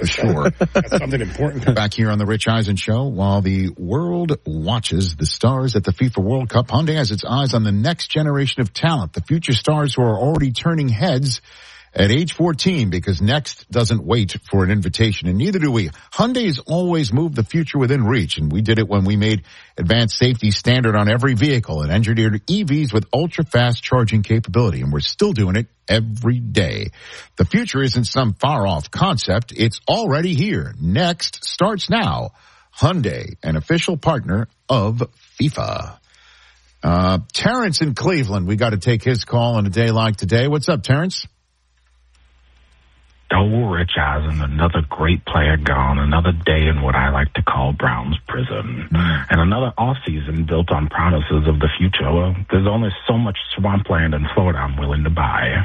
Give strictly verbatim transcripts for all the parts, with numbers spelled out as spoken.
for sure. That's something important. Back here on the Rich Eisen Show, while the world watches the stars at the FIFA World Cup, Hyundai has its eyes on the next generation of talent, the future stars who are already turning heads at age fourteen, because next doesn't wait for an invitation, and neither do we. Hyundai has always moved the future within reach, and we did it when we made advanced safety standard on every vehicle and engineered E Vs with ultra-fast charging capability, and we're still doing it every day. The future isn't some far-off concept. It's already here. Next starts now. Hyundai, an official partner of FIFA. Uh, Terrence in Cleveland, we got to take his call on a day like today. What's up, Terrence? Oh, Rich Eisen, another great player gone, another day in what I like to call Brown's prison, mm. and another offseason built on promises of the future. Well, there's only so much swampland in Florida I'm willing to buy.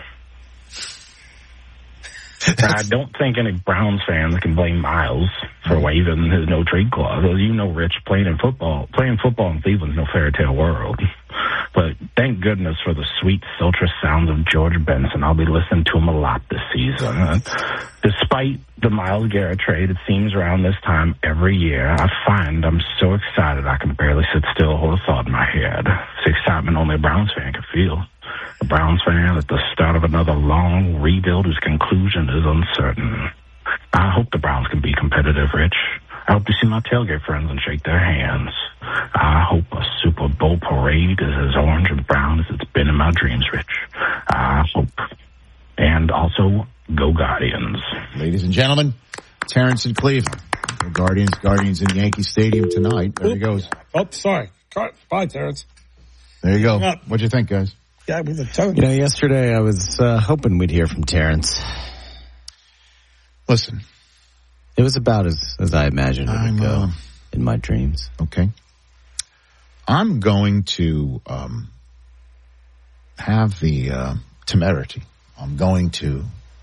I don't think any Browns fans can blame Miles for waiving his no-trade clause. As you know, Rich, playing in football, playing football in Cleveland's no fairy tale world. But thank goodness for the sweet, sultry sounds of George Benson. I'll be listening to him a lot this season. And despite the Myles Garrett trade, it seems around this time every year, I find I'm so excited I can barely sit still or hold a thought in my head. It's excitement only a Browns fan can feel. A Browns fan at the start of another long rebuild whose conclusion is uncertain. I hope the Browns can be competitive, Rich. I hope to see my tailgate friends and shake their hands. I hope a Super Bowl parade is as orange and brown as it's been in my dreams, Rich. I hope. And also, go Guardians. Ladies and gentlemen, Terrence in Cleveland. Go Guardians, Guardians in Yankee Stadium tonight. There he goes. Oh, sorry. Bye, Terrence. There you go. What'd you think, guys? Yeah, with the tone. You know, yesterday I was uh, hoping we'd hear from Terrence. Listen. It was about as, as I imagined it would go uh, in my dreams. Okay. I'm going to um, have the uh, temerity. I'm going to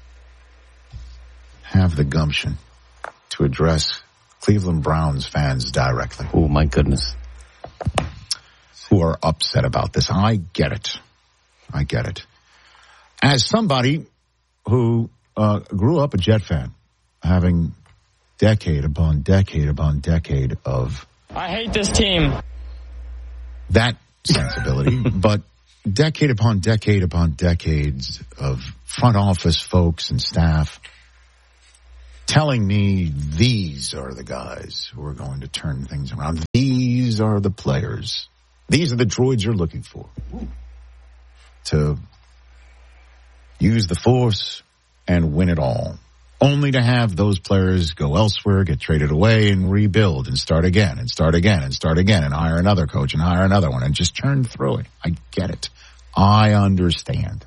have the gumption to address Cleveland Browns fans directly. Oh, my goodness. Who are upset about this. I get it. I get it. As somebody who uh, grew up a Jet fan, having decade upon decade upon decade of... I hate this team. That sensibility, but decade upon decade upon decades of front office folks and staff telling me these are the guys who are going to turn things around. These are the players. These are the droids you're looking for. To use the force and win it all. Only to have those players go elsewhere, get traded away, and rebuild and start again and start again and start again and hire another coach and hire another one and just churn through it. I get it. I understand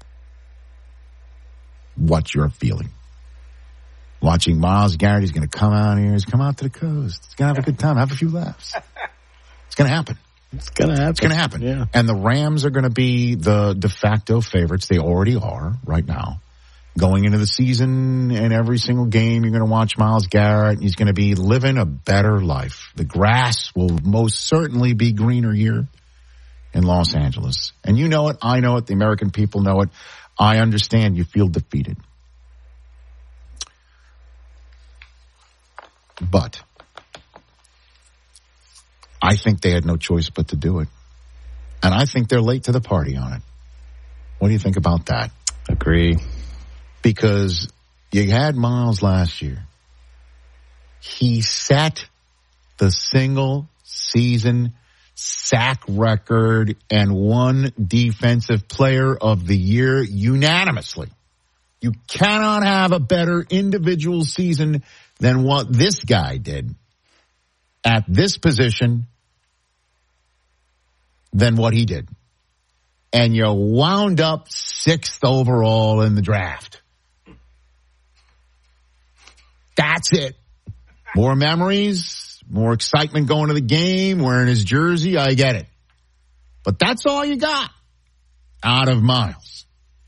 what you're feeling. Watching Myles Garrett, he's going to come out here. He's come out to the coast. He's going to have a good time, have a few laughs. It's going to happen. It's going to happen. It's going to happen. Yeah. And the Rams are going to be the de facto favorites. They already are right now. Going into the season and every single game, you're going to watch Myles Garrett. He's going to be living a better life. The grass will most certainly be greener here in Los Angeles. And you know it. I know it. The American people know it. I understand you feel defeated. But I think they had no choice but to do it. And I think they're late to the party on it. What do you think about that? Agree. Because you had Myles last year. He set the single season sack record and won Defensive Player of the Year unanimously. You cannot have a better individual season than what this guy did at this position than what he did. And you wound up sixth overall in the draft. That's it. More memories, more excitement going to the game, wearing his jersey, I get it. But that's all you got out of Myles.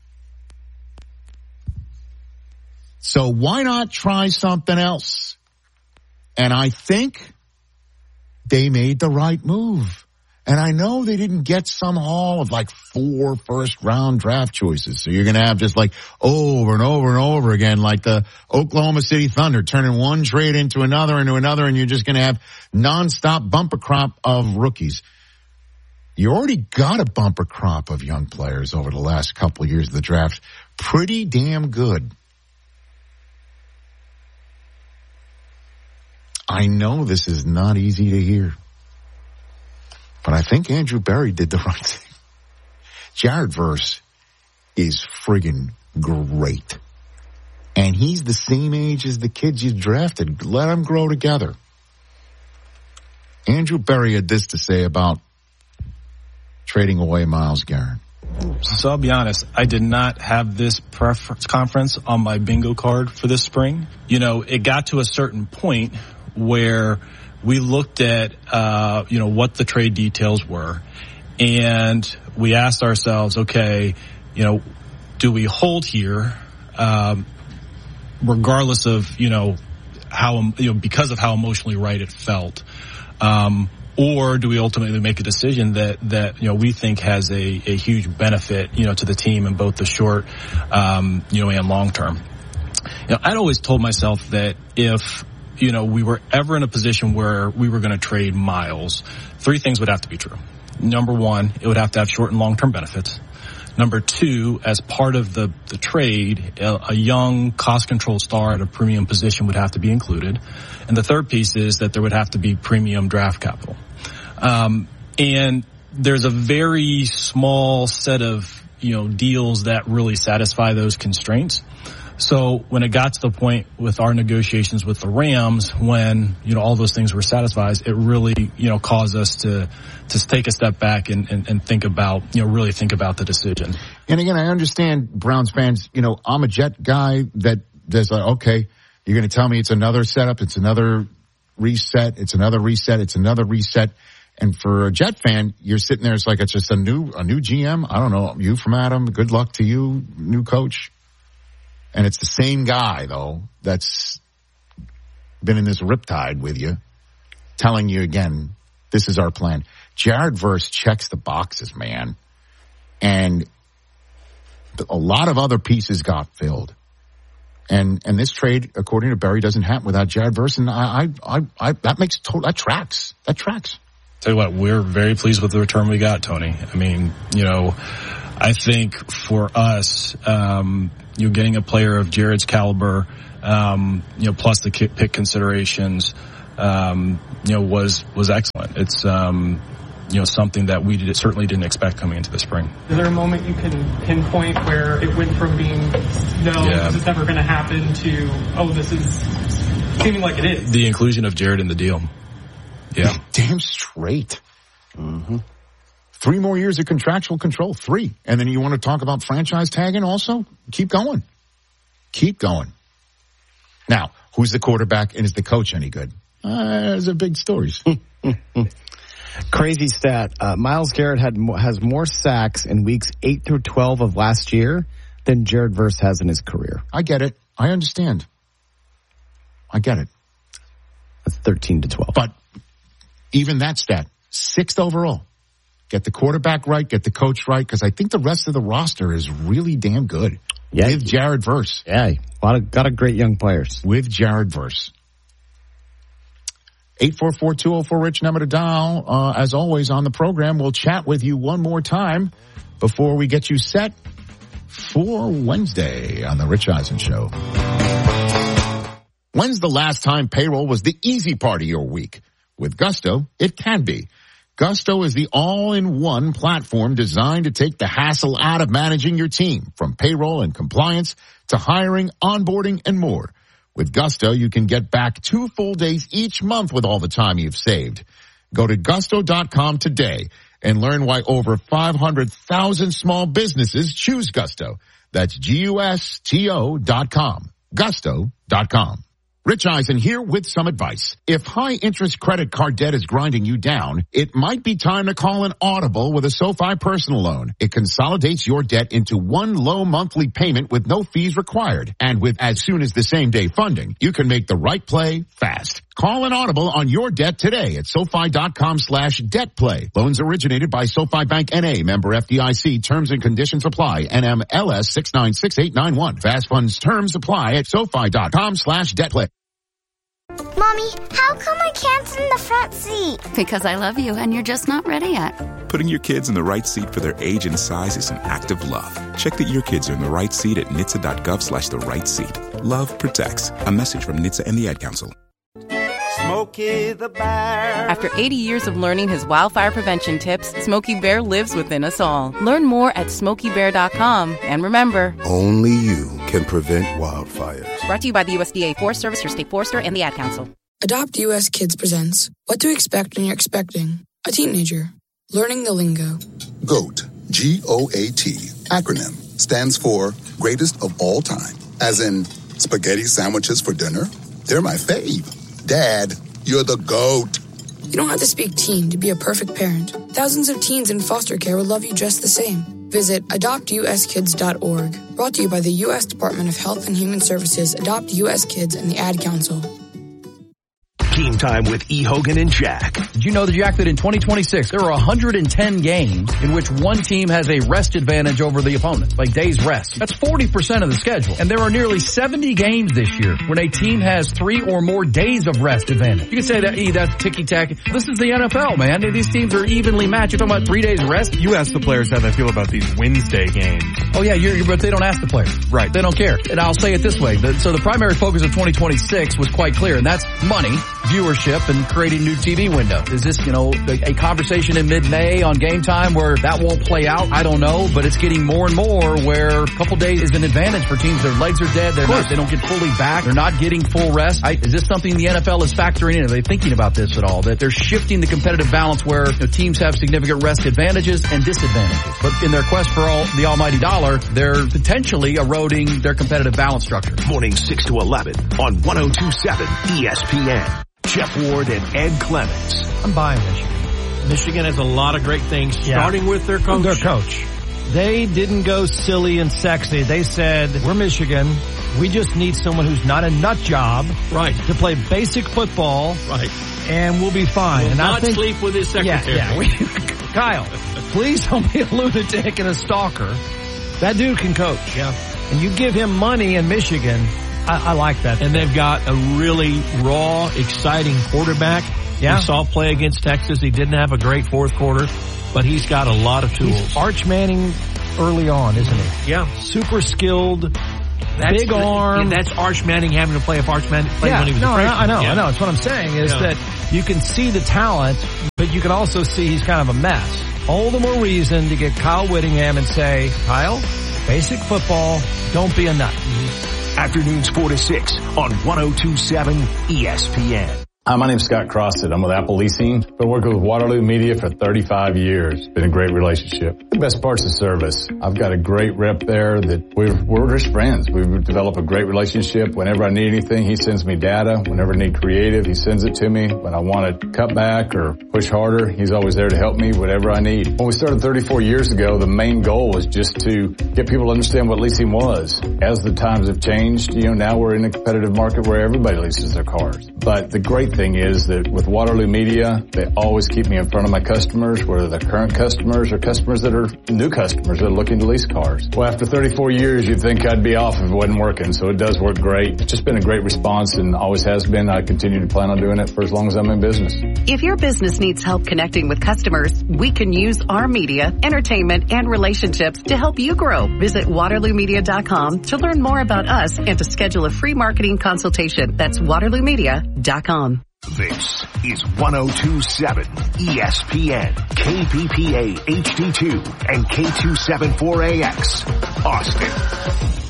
So why not try something else? And I think they made the right move. And I know they didn't get some haul of like four first round draft choices. So you're going to have just like over and over and over again, like the Oklahoma City Thunder turning one trade into another into another. And you're just going to have nonstop bumper crop of rookies. You already got a bumper crop of young players over the last couple of years of the draft. Pretty damn good. I know this is not easy to hear. But I think Andrew Berry did the right thing. Jared Verse is friggin' great. And he's the same age as the kids you drafted. Let them grow together. Andrew Berry had this to say about trading away Myles Garrett. So I'll be honest, I did not have this press conference on my bingo card for this spring. You know, it got to a certain point where we looked at, uh, you know, what the trade details were, and we asked ourselves, okay, you know, do we hold here, um, regardless of, you know, how, you know, because of how emotionally right it felt, um, or do we ultimately make a decision that, that, you know, we think has a, a huge benefit, you know, to the team in both the short, um, you know, and long term. You know, I'd always told myself that if, you know, we were ever in a position where we were going to trade Myles, three things would have to be true. Number one, it would have to have short and long-term benefits. Number two, as part of the, the trade, a, a young cost-controlled star at a premium position would have to be included. And the third piece is that there would have to be premium draft capital. Um, and there's a very small set of, you know, deals that really satisfy those constraints. So when it got to the point with our negotiations with the Rams, when, you know, all those things were satisfied, it really, you know, caused us to, to take a step back and, and, and think about, you know, really think about the decision. And again, I understand Browns fans, you know, I'm a Jet guy that there's like, okay, you're going to tell me it's another setup, it's another reset, it's another reset, it's another reset. And for a Jet fan, you're sitting there, it's like it's just a new, a new G M. I don't know, you from Adam, good luck to you, new coach. And it's the same guy, though, that's been in this riptide with you, telling you again, this is our plan. Jared Verse checks the boxes, man. And a lot of other pieces got filled. And and this trade, according to Berry, doesn't happen without Jared Verse. And I, I, I, I that makes total, that tracks. That tracks. Tell you what, we're very pleased with the return we got, Tony. I mean, you know, I think for us, um, you know, getting a player of Jared's caliber, um, you know, plus the pick considerations, um, you know, was, was excellent. It's, um, you know, something that we did, certainly didn't expect coming into the spring. Is there a moment you can pinpoint where it went from being, no, yeah. this is never going to happen to, oh, this is seeming like it is? The inclusion of Jared in the deal. Yeah. Damn straight. Mm-hmm. Three more years of contractual control. Three. And then you want to talk about franchise tagging also? Keep going. Keep going. Now, who's the quarterback and is the coach any good? Uh, those are big stories. Crazy stat. Uh, Myles Garrett had has more sacks in weeks eight through twelve of last year than Jared Verse has in his career. I get it. I understand. I get it. That's thirteen to twelve. But even that stat, sixth overall. Get the quarterback right, get the coach right, because I think the rest of the roster is really damn good. Yeah. With Jared Verse. Yeah, a lot of, got a great young players. With Jared Verse. eight four four, two oh four, Rich, number to dial. Uh, as always on the program, we'll chat with you one more time before we get you set for Wednesday on the Rich Eisen Show. When's the last time payroll was the easy part of your week? With Gusto, it can be. Gusto is the all-in-one platform designed to take the hassle out of managing your team, from payroll and compliance to hiring, onboarding, and more. With Gusto, you can get back two full days each month with all the time you've saved. Go to gusto dot com today and learn why over five hundred thousand small businesses choose Gusto. That's G U S T O dot com. gusto dot com. Rich Eisen here with some advice. If high-interest credit card debt is grinding you down, it might be time to call an audible with a SoFi personal loan. It consolidates your debt into one low monthly payment with no fees required. And with as soon as the same day funding, you can make the right play fast. Call an audible on your debt today at SoFi.com slash debt play. Loans originated by SoFi Bank N A, member F D I C. Terms and conditions apply. N M L S six nine six eight nine one. Fast funds terms apply at SoFi.com slash debt play. Mommy, how come I can't sit in the front seat? Because I love you and you're just not ready yet. Putting your kids in the right seat for their age and size is an act of love. Check that your kids are in the right seat at N H T S A dot gov slash the right seat. Love protects. A message from N H T S A and the Ad Council. Smokey the Bear. After eighty years of learning his wildfire prevention tips, Smokey Bear lives within us all. Learn more at smokey bear dot com. And remember, only you can prevent wildfires. Brought to you by the U S D A Forest Service, your state forester, and the Ad Council. Adopt U S Kids presents What to Expect When You're Expecting a Teenager. Learning the lingo. GOAT, G O A T, acronym, stands for Greatest of All Time. As in, spaghetti sandwiches for dinner? They're my fave. Dad, you're the GOAT. You don't have to speak teen to be a perfect parent. Thousands of teens in foster care will love you just the same. Visit adopt u s kids dot org. Brought to you by the U S Department of Health and Human Services, Adopt U S Kids, and the Ad Council. Team time with E. Hogan and Jack. Did you know, Jack, that in twenty twenty-six, there are one hundred ten games in which one team has a rest advantage over the opponent, like days rest. That's forty percent of the schedule. And there are nearly seventy games this year when a team has three or more days of rest advantage. You can say that, e, that's ticky-tacky. This is the N F L, man. These teams are evenly matched. You're talking about three days rest? You ask the players how they feel about these Wednesday games. Oh, yeah, you're, you're, but they don't ask the players. Right. They don't care. And I'll say it this way. The, so the primary focus of twenty twenty-six was quite clear, and that's money, viewership, and creating new T V window. Is this, you know, a, a conversation in mid-May on game time where that won't play out? I don't know, but it's getting more and more where a couple days is an advantage for teams. Their legs are dead. They're not, they don't get fully back. They're not getting full rest. I, is this something the N F L is factoring in? Are they thinking about this at all? That they're shifting the competitive balance where, you know, teams have significant rest advantages and disadvantages. But in their quest for all the almighty dollar, they're potentially eroding their competitive balance structure. Morning six to eleven on one oh two point seven E S P N. Jeff Ward and Ed Clements. I'm buying Michigan. Michigan has a lot of great things, yeah. starting with their coach. Their coach. They didn't go silly and sexy. They said, we're Michigan. We just need someone who's not a nut job. Right. To play basic football. Right. And we'll be fine. Will and not I think, sleep with his secretary. Yeah, yeah. We, Kyle, please don't be a lunatic and a stalker. That dude can coach. Yeah. And you give him money in Michigan, I, I like that. And they've got a really raw, exciting quarterback. Yeah. We saw play against Texas. He didn't have a great fourth quarter, but he's got a lot of tools. He's Arch Manning early on, isn't he? Yeah. Super skilled, that's big arm. The, that's Arch Manning having to play if Arch Manning played yeah. when he was no, a freshman. I know, yeah. I know. That's what I'm saying is yeah. that you can see the talent, but you can also see he's kind of a mess. All the more reason to get Kyle Whittingham and say, Kyle, basic football, don't be a nut. Mm-hmm. Afternoons four to six on one oh two point seven E S P N. Hi, my name's Scott Crosset. I'm with Apple Leasing. Been working with Waterloo Media for thirty-five years. Been a great relationship. The best part's the service. I've got a great rep there that we're, we're just friends. We've developed a great relationship. Whenever I need anything, he sends me data. Whenever I need creative, he sends it to me. When I want to cut back or push harder, he's always there to help me, whatever I need. When we started thirty-four years ago, the main goal was just to get people to understand what leasing was. As the times have changed, you know, now we're in a competitive market where everybody leases their cars. But the great thing is that with Waterloo Media, they always keep me in front of my customers, whether they're current customers or customers that are new customers that are looking to lease cars. Well, after thirty-four years, you'd think I'd be off if it wasn't working, so it does work great. It's just been a great response and always has been. I continue to plan on doing it for as long as I'm in business. If your business needs help connecting with customers, we can use our media, entertainment, and relationships to help you grow. Visit waterloo media dot com to learn more about us and to schedule a free marketing consultation. That's waterloo media dot com. This is one oh two point seven E S P N, K P P A H D two, and K two seventy-four A X, Austin.